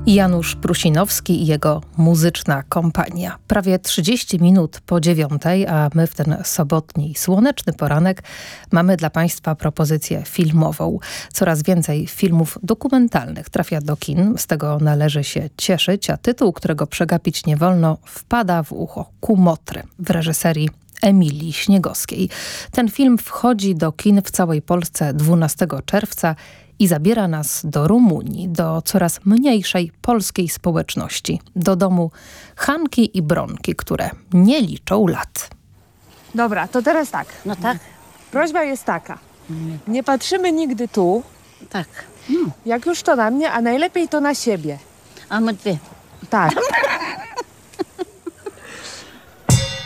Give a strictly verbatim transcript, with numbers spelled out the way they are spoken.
Janusz Prusinowski i jego muzyczna kompania. Prawie trzydzieści minut po dziewiątej, a my w ten sobotni, słoneczny poranek mamy dla Państwa propozycję filmową. Coraz więcej filmów dokumentalnych trafia do kin, z tego należy się cieszyć, a tytuł, którego przegapić nie wolno, wpada w ucho. Kumotry w reżyserii Emilii Śniegowskiej. Ten film wchodzi do kin w całej Polsce dwunastego czerwca i zabiera nas do Rumunii, do coraz mniejszej polskiej społeczności, do domu Hanki i Bronki, które nie liczą lat. Dobra, to teraz tak. No tak, Prośba jest taka. Nie patrzymy nigdy tu, tak. No. jak już to na mnie, a najlepiej to na siebie. A my dwie. Tak.